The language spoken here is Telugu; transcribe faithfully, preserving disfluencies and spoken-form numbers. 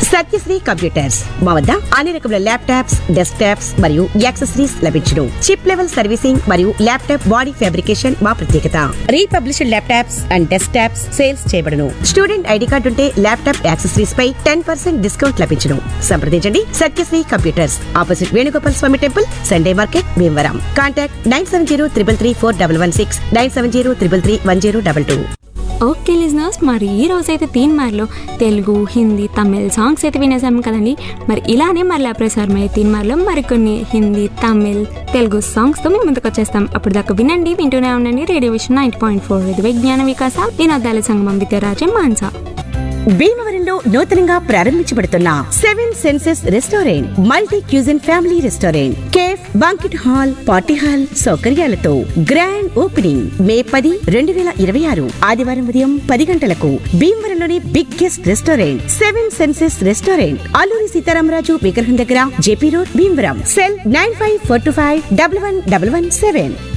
సత్యశ్రీ కంప్యూటర్స్ మా వద్ద అన్ని రకముల ల్యాప్టాప్స్, డెస్క్ టాప్స్ మరియు యాక్సెసరీస్ లభించును. చిప్ లెవెల్ సర్వీసింగ్ మరియు ల్యాప్టాప్ బాడీ ఫ్యాబ్రికేషన్ మా ప్రత్యేకత. Republished laptops and desk tops sales చేయబడును. స్టూడెంట్ ఐడి కార్డు ఉంటే ల్యాప్టాప్ యాక్సెసరీస్ పై టెన్ పర్సెంట్ డిస్కౌంట్ లభించును. సంప్రదించండి సత్యశ్రీ కంప్యూటర్స్, ఆపోజిట్ వేణుగోపాల్ స్వామి temple, Sunday market, Bhimavaram. Contact nine seven zero triple three four double one six, nine seven zero triple three one zero double two. Okay listeners, మరి ఈ రోజైతే తీన్ మార్లో తెలుగు, హిందీ, తమిళ్ సాంగ్స్ అయితే వినేసాము కదండి. మరి ఇలానే మళ్ళీ ప్రసారమయ్యే తీన్ మార్లో మరికొన్ని హిందీ, తమిళ్, తెలుగు సాంగ్స్తో మేము ముందుకు వచ్చేస్తాం. అప్పుడు దాకా వినండి, వింటూనే ఉండండి radio vision ninety point four ఇది విజ్ఞాన వికాస వినోదాల సంగమం విద్యారాజం మాన్సా. భీమవరంలో నూతనంగా ప్రారంభించబడుతున్న seven senses restaurant, multi cuisine family restaurant, cafe, banquet hall, party hall సౌకర్యాలతో గ్రాండ్ ఓపెనింగ్ మే పది రెండు వేల ఇరవై ఆరు ఆదివారం ఉదయం పది గంటలకు. భీమవరంలోని biggest restaurant seven senses restaurant, Alluri Sitaramaraju విగ్రహం దగ్గర, JP road, Bhimavaram. Cell nine five four two five double one double one seven.